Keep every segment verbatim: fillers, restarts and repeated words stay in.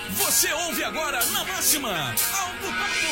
Você ouve agora na Máxima Alto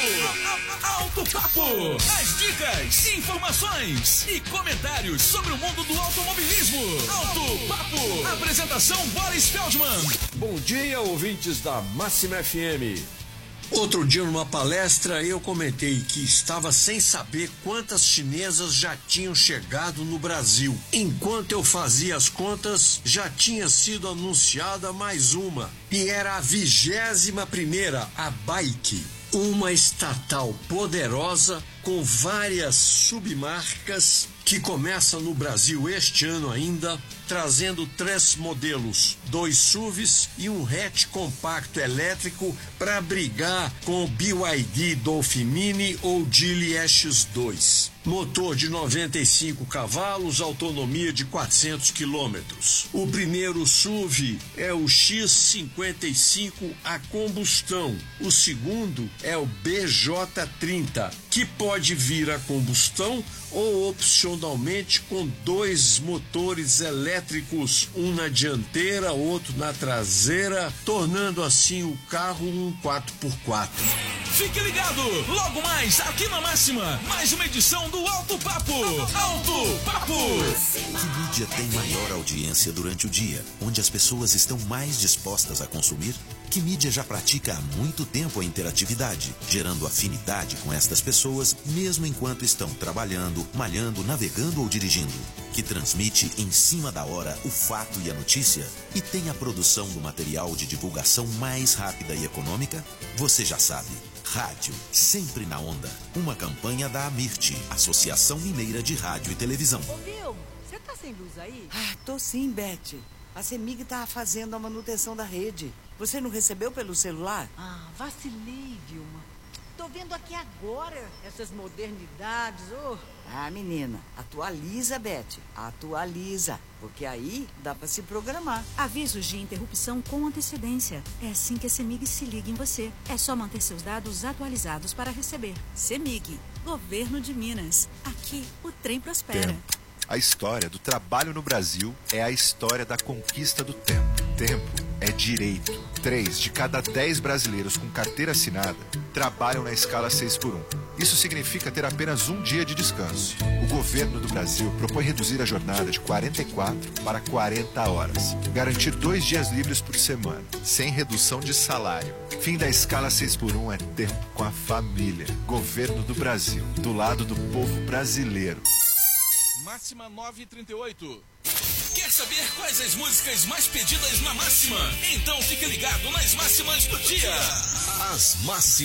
Papo. Alto Papo. As dicas, informações e comentários sobre o mundo do automobilismo. Alto Papo. Apresentação Boris Feldman. Bom dia, ouvintes da Máxima F M. Outro dia, numa palestra, eu comentei que estava sem saber quantas chinesas já tinham chegado no Brasil. Enquanto eu fazia as contas, já tinha sido anunciada mais uma. E era a vigésima primeira, a Bike. Uma estatal poderosa com várias submarcas que começa no Brasil este ano ainda, trazendo três modelos, dois S U Vs e um hatch compacto elétrico para brigar com o B Y D Dolphin Mini ou Geely X dois. Motor de noventa e cinco cavalos, autonomia de quatrocentos quilômetros. O primeiro S U V é o X cinquenta e cinco a combustão. O segundo é o B J trinta, que pode vir a combustão ou opcionalmente com dois motores elétricos, um na dianteira, outro na traseira, tornando assim o carro um quatro por quatro. Fique ligado, logo mais aqui na Máxima, mais uma edição do Alto Papo. Alto Papo. Que mídia tem maior audiência durante o dia, onde as pessoas estão mais dispostas a consumir? Que mídia já pratica há muito tempo a interatividade, gerando afinidade com estas pessoas, mesmo enquanto estão trabalhando, malhando, navegando ou dirigindo? Que transmite em cima da hora o fato e a notícia e tem a produção do material de divulgação mais rápida e econômica? Você já sabe. Rádio, sempre na onda. Uma campanha da Amirte, Associação Mineira de Rádio e Televisão. Ô, Vilma, você tá sem luz aí? Ah, tô sim, Beth. A CEMIG tá fazendo a manutenção da rede. Você não recebeu pelo celular? Ah, vacilei, Vilma. Tô vendo aqui agora essas modernidades, oh. Ah, menina, atualiza, Beth. Atualiza, porque aí dá pra se programar. Avisos de interrupção com antecedência. É assim que a CEMIG se liga em você. É só manter seus dados atualizados para receber. CEMIG, Governo de Minas. Aqui o trem prospera. Tempo. A história do trabalho no Brasil é a história da conquista do tempo. Tempo é direito. Três de cada dez brasileiros com carteira assinada trabalham na escala seis por um. Isso significa ter apenas um dia de descanso. O governo do Brasil propõe reduzir a jornada de quarenta e quatro para quarenta horas. Garantir dois dias livres por semana, sem redução de salário. Fim da escala seis por um é tempo com a família. Governo do Brasil, do lado do povo brasileiro. Máxima nove e trinta e oito. Quer saber quais as músicas mais pedidas na Máxima? Então fique ligado nas máximas do dia. As máximas.